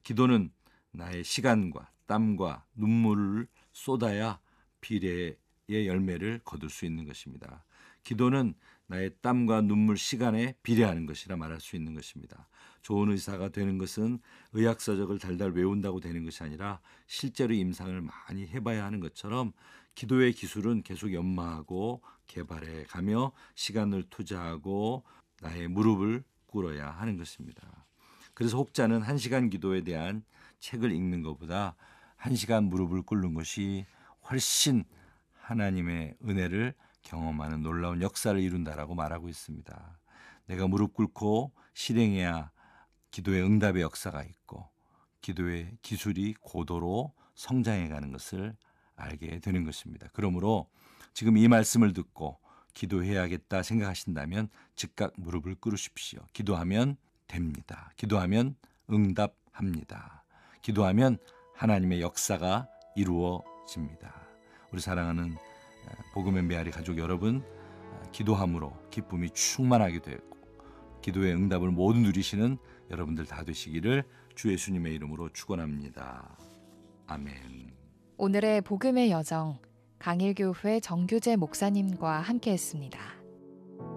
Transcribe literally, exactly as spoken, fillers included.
기도는 나의 시간과 땀과 눈물을 쏟아야 비례의 열매를 거둘 수 있는 것입니다. 기도는 나의 땀과 눈물, 시간에 비례하는 것이라 말할 수 있는 것입니다. 좋은 의사가 되는 것은 의학서적을 달달 외운다고 되는 것이 아니라 실제로 임상을 많이 해봐야 하는 것처럼 기도의 기술은 계속 연마하고 개발해 가며 시간을 투자하고 나의 무릎을 꿇어야 하는 것입니다. 그래서 혹자는 한 시간 기도에 대한 책을 읽는 것보다 한 시간 무릎을 꿇는 것이 훨씬 하나님의 은혜를 경험하는 놀라운 역사를 이룬다라고 말하고 있습니다. 내가 무릎 꿇고 실행해야 기도의 응답의 역사가 있고 기도의 기술이 고도로 성장해가는 것을 알게 되는 것입니다. 그러므로 지금 이 말씀을 듣고 기도해야겠다 생각하신다면 즉각 무릎을 꿇으십시오. 기도하면 됩니다. 기도하면 응답합니다. 기도하면 하나님의 역사가 이루어집니다. 우리 사랑하는 복음의 메아리 가족 여러분, 기도함으로 기쁨이 충만하게 되고 기도의 응답을 모두 누리시는 여러분들 다 되시기를 주 예수님의 이름으로 축원합니다. 아멘. 오늘의 복음의 여정, 강일교회 정규재 목사님과 함께했습니다.